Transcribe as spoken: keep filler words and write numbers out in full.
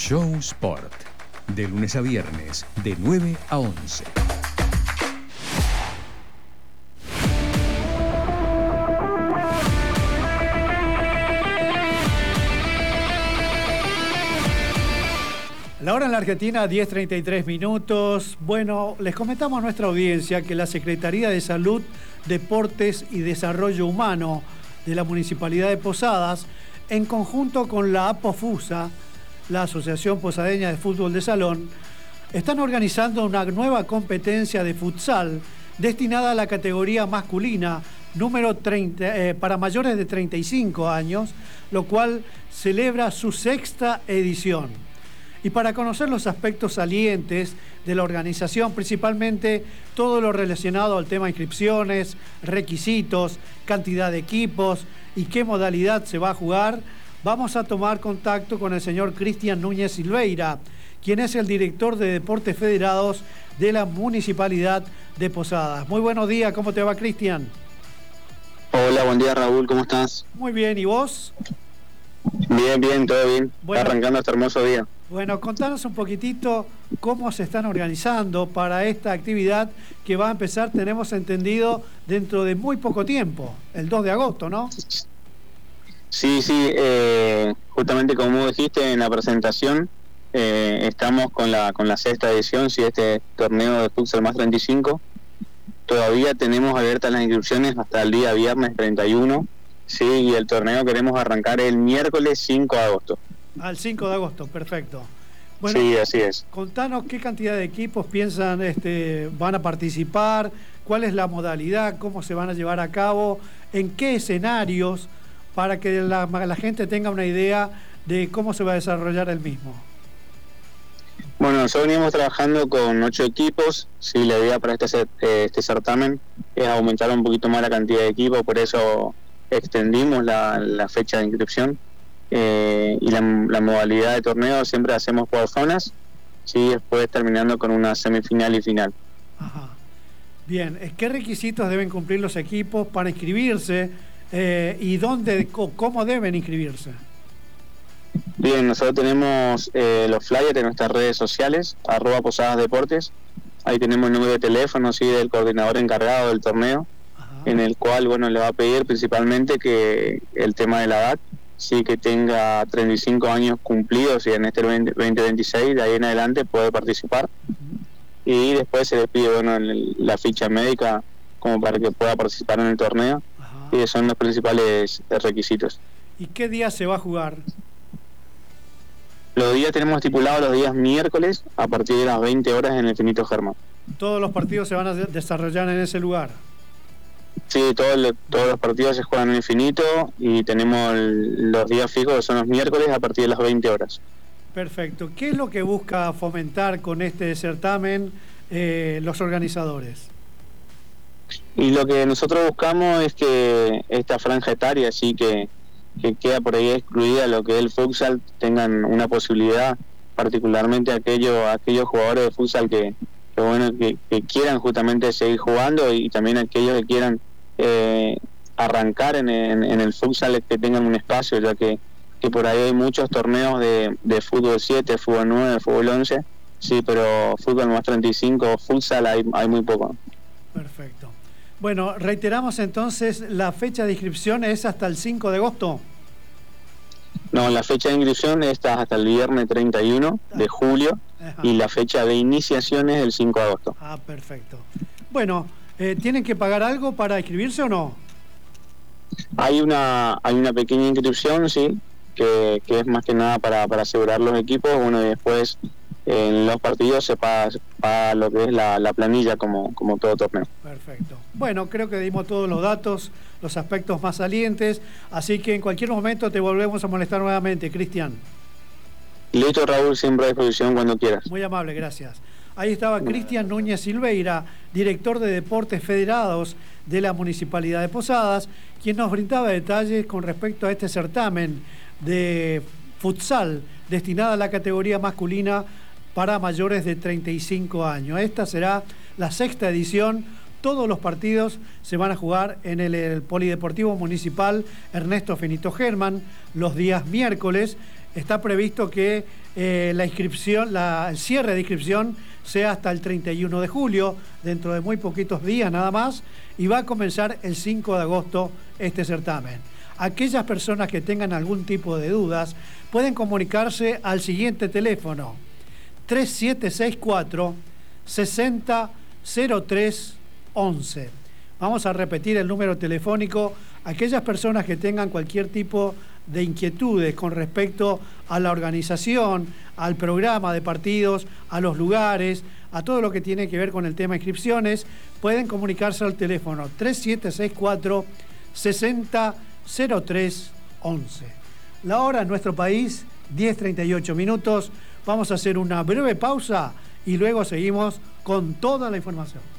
Show Sport, de lunes a viernes, de nueve a once. La hora en la Argentina, diez treinta y tres minutos. Bueno, les comentamos a nuestra audiencia que la Secretaría de Salud, Deportes y Desarrollo Humano de la Municipalidad de Posadas, en conjunto con la APOFUSA, la Asociación Posadeña de Fútbol de Salón, están organizando una nueva competencia de futsal destinada a la categoría masculina número treinta, eh, para mayores de treinta y cinco años, lo cual celebra su sexta edición. Y para conocer los aspectos salientes de la organización, principalmente todo lo relacionado al tema inscripciones, requisitos, cantidad de equipos y qué modalidad se va a jugar, vamos a tomar contacto con el señor Cristian Núñez Silveira, quien es el director de Deportes Federados de la Municipalidad de Posadas. Muy buenos días, ¿cómo te va, Cristian? Hola, buen día, Raúl, ¿cómo estás? Muy bien, ¿y vos? Bien, bien, todo bien. Bueno, arrancando este hermoso día. Bueno, contanos un poquitito cómo se están organizando para esta actividad que va a empezar, tenemos entendido, dentro de muy poco tiempo, el dos de agosto, ¿no? Sí, sí, eh, justamente como dijiste en la presentación, eh, estamos con la con la sexta edición, sí, este torneo de futsal más treinta y cinco. Todavía tenemos abiertas las inscripciones hasta el día viernes treinta y uno. Sí, y el torneo queremos arrancar el miércoles cinco de agosto. Al cinco de agosto, perfecto. Bueno, sí, así es. Contanos qué cantidad de equipos piensan, este, van a participar, cuál es la modalidad, cómo se van a llevar a cabo, en qué escenarios, para que la, la gente tenga una idea de cómo se va a desarrollar el mismo. Bueno, nosotros venimos trabajando con ocho equipos. Sí, la idea para este, este certamen es aumentar un poquito más la cantidad de equipos, por eso extendimos la, la fecha de inscripción, eh, y la, la modalidad de torneo siempre hacemos por zonas, sí, después terminando con una semifinal y final. Ajá. Bien, ¿qué requisitos deben cumplir los equipos para inscribirse eh, y dónde, cómo deben inscribirse? Bien, nosotros tenemos eh, los flyers de nuestras redes sociales, arroba Posadas Deportes. Ahí tenemos el número de teléfono, sí, del coordinador encargado del torneo, en el cual, bueno, le va a pedir principalmente que el tema de la edad, sí, que tenga treinta y cinco años cumplidos y en este veinte veintiséis, de ahí en adelante puede participar. Y después se le pide, bueno, el, la ficha médica como para que pueda participar en el torneo. Ajá. Y esos son los principales requisitos. ¿Y qué día se va a jugar? Los días tenemos estipulados los días miércoles a partir de las veinte horas en el Finito Germán. ¿Todos los partidos se van a desarrollar en ese lugar? Sí, todo el, todos los partidos se juegan en Infinito y tenemos el, los días fijos que son los miércoles a partir de las veinte horas. Perfecto. ¿Qué es lo que busca fomentar con este certamen eh, los organizadores? Y lo que nosotros buscamos es que esta franja etaria, así que, que queda por ahí excluida lo que es el futsal, tengan una posibilidad, particularmente aquellos, aquellos jugadores de futsal que que bueno que, que quieran justamente seguir jugando, y también aquellos que quieran eh, arrancar en, en, en el futsal, que tengan un espacio, ya que, que por ahí hay muchos torneos de, de fútbol siete, fútbol nueve, fútbol once, sí, pero fútbol más treinta y cinco, futsal hay, hay muy poco. Perfecto. Bueno, reiteramos entonces, la fecha de inscripción es hasta el cinco de agosto. No, la fecha de inscripción está hasta el viernes treinta y uno de julio. Ajá. Y la fecha de iniciación es el cinco de agosto. Ah, perfecto. Bueno, eh, ¿tienen que pagar algo para inscribirse o no? Hay una hay una pequeña inscripción, sí, que, que es más que nada para, para asegurar los equipos. Bueno, y después eh, en los partidos se paga, se paga lo que es la, la planilla como, como todo torneo. Perfecto. Bueno, creo que dimos todos los datos, los aspectos más salientes, así que en cualquier momento te volvemos a molestar nuevamente, Cristian. Listo, Raúl, siempre a disposición cuando quieras. Muy amable, gracias. Ahí estaba Cristian Núñez Silveira, director de Deportes Federados de la Municipalidad de Posadas, quien nos brindaba detalles con respecto a este certamen de futsal destinado a la categoría masculina para mayores de treinta y cinco años. Esta será la sexta edición. Todos los partidos se van a jugar en el, el Polideportivo Municipal Ernesto Finito Germán los días miércoles, está previsto que eh, la inscripción, la, el cierre de inscripción sea hasta el treinta y uno de julio, dentro de muy poquitos días nada más, y va a comenzar el cinco de agosto este certamen. Aquellas personas que tengan algún tipo de dudas pueden comunicarse al siguiente teléfono: tres siete seis cuatro, sesenta cero tres once. Vamos a repetir el número telefónico. Aquellas personas que tengan cualquier tipo de inquietudes con respecto a la organización, al programa de partidos, a los lugares, a todo lo que tiene que ver con el tema inscripciones, pueden comunicarse al teléfono tres siete seis cuatro, sesenta cero tres once. La hora en nuestro país, diez treinta y ocho minutos. Vamos a hacer una breve pausa y luego seguimos con toda la información.